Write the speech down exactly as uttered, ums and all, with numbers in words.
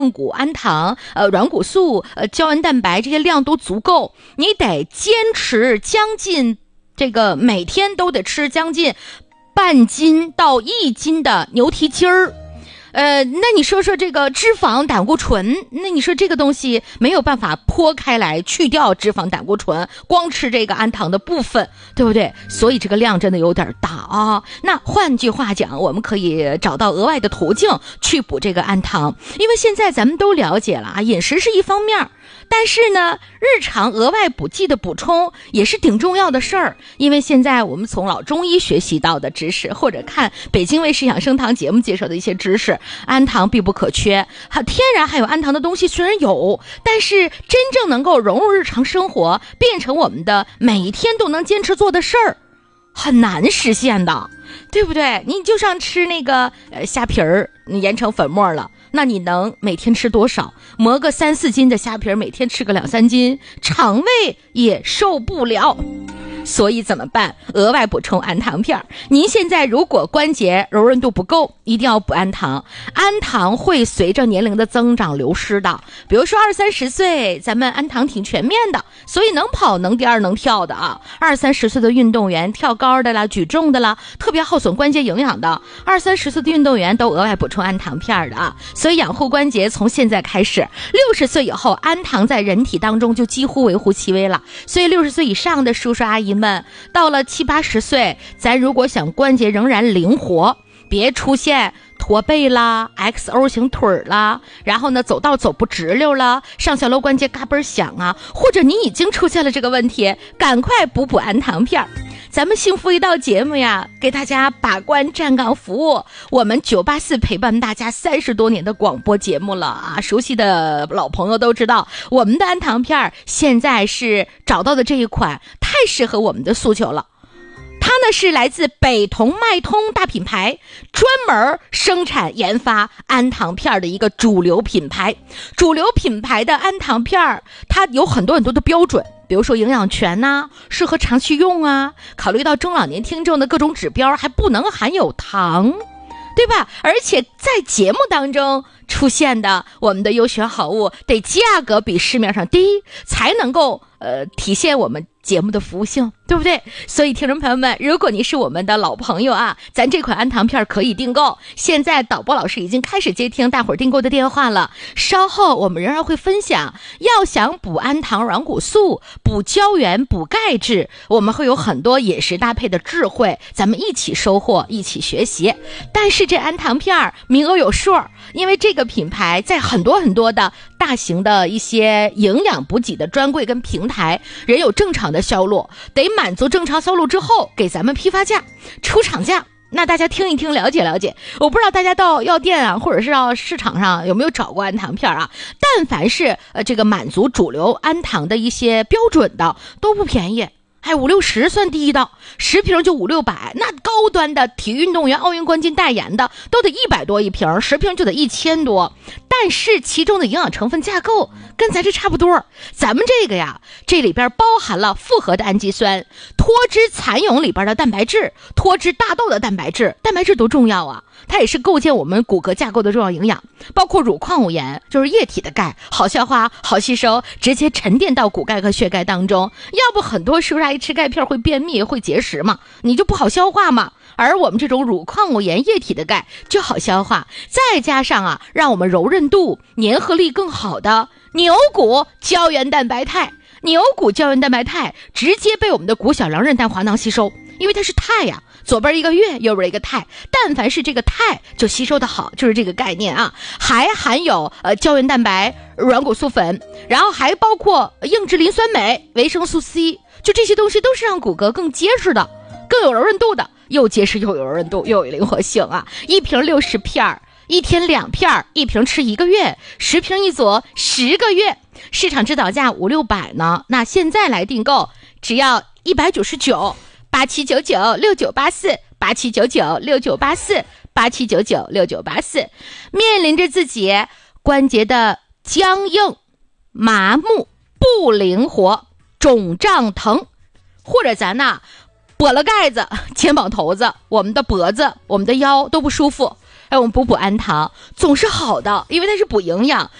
骨、氨糖、呃软骨素、呃胶原蛋白这些量都足够，你得坚持将近这个每天都得吃将近半斤到一斤的牛蹄筋儿。呃，那你说说这个脂肪胆固醇，那你说这个东西没有办法剖开来去掉脂肪胆固醇，光吃这个氨糖的部分，对不对？所以这个量真的有点大啊。那换句话讲，我们可以找到额外的途径去补这个氨糖，因为现在咱们都了解了啊，饮食是一方面，但是呢，日常额外补剂的补充也是挺重要的事儿。因为现在我们从老中医学习到的知识，或者看北京卫视养生堂节目介绍的一些知识，氨糖必不可缺。天然含有氨糖的东西虽然有，但是真正能够融入日常生活，变成我们的每一天都能坚持做的事儿，很难实现的，对不对？你就像吃那个呃虾皮儿，你研成粉末了，那你能每天吃多少？磨个三四斤的虾皮儿，每天吃个两三斤，肠胃也受不了。所以怎么办？额外补充氨糖片。您现在如果关节柔韧度不够，一定要补氨糖。氨糖会随着年龄的增长流失的，比如说二三十岁，咱们氨糖挺全面的，所以能跑能颠能跳的啊。二三十岁的运动员，跳高的啦，举重的啦，特别耗损关节营养的，二三十岁的运动员都额外补充氨糖片的啊。所以养护关节从现在开始，六十岁以后，氨糖在人体当中就几乎微乎其微了。所以六十岁以上的叔叔阿姨们，到了七八十岁，咱如果想关节仍然灵活，别出现驼背啦 X O 型腿啦，然后呢走道走不直溜啦，上下楼关节嘎嘣响啊，或者你已经出现了这个问题，赶快补补氨糖片。咱们幸福一道节目呀，给大家把关站岗服务，我们九八四陪伴大家三十多年的广播节目了啊，熟悉的老朋友都知道，我们的氨糖片现在是找到的这一款太适合我们的诉求了。它呢是来自北同脉通大品牌，专门生产研发氨糖片的一个主流品牌。主流品牌的氨糖片它有很多很多的标准，比如说营养全呐、啊，适合长期用啊，考虑到中老年听众的各种指标，还不能含有糖，对吧？而且在节目当中出现的我们的优选好物，得价格比市面上低，才能够呃体现我们节目的服务性，对不对？所以听众朋友们，如果你是我们的老朋友啊，咱这款氨糖片可以订购。现在导播老师已经开始接听大伙儿订购的电话了，稍后我们仍然会分享，要想补氨糖、软骨素、补胶原、补钙质，我们会有很多饮食搭配的智慧，咱们一起收获，一起学习。但是这氨糖片名额有数，因为这个品牌在很多很多的大型的一些营养补给的专柜跟平台，人有正常的销路，得满足正常销路之后给咱们批发价、出厂价。那大家听一听，了解了解。我不知道大家到药店啊，或者是到市场上有没有找过氨糖片啊？但凡是呃这个满足主流氨糖的一些标准的，都不便宜。还五六十算低的，十瓶就五六百，那高端的体育运动员、奥运冠军代言的都得一百多一瓶，十瓶就得一千多。但是其中的营养成分架构跟咱这差不多，咱们这个呀，这里边包含了复合的氨基酸、脱脂蚕蛹里边的蛋白质、脱脂大豆的蛋白质，蛋白质多重要啊！它也是构建我们骨骼架构的重要营养，包括乳矿物盐，就是液体的钙，好消化、好吸收，直接沉淀到骨钙和血钙当中。要不很多叔叔阿姨吃钙片会便秘、会结石嘛，你就不好消化嘛。而我们这种乳矿物盐液体的钙就好消化，再加上啊，让我们柔韧度、粘合力更好的牛骨胶原蛋白肽。牛骨胶原蛋白肽直接被我们的骨小梁韧带滑囊吸收，因为它是肽呀、啊，左边一个月，右边一个肽，但凡是这个肽就吸收的好，就是这个概念啊。还含有呃胶原蛋白、软骨素粉，然后还包括硬质磷酸镁、维生素 C， 就这些东西都是让骨骼更结实的，更有柔韧度的，又结实又有柔韧度又有灵活性啊。一瓶六十片，一天两片，一瓶吃一个月，十瓶一组十个月，市场指导价五六百呢，那现在来订购只要一百九十九，八七九九六九八四，八七九九六九八四，八七九九六九八四。面临着自己关节的僵硬、麻木、不灵活、肿胀疼，或者咱呐剥了盖子，肩膀头子、我们的脖子、我们的腰都不舒服， 哎，我们补补氨糖总是好的，因为它是补营养。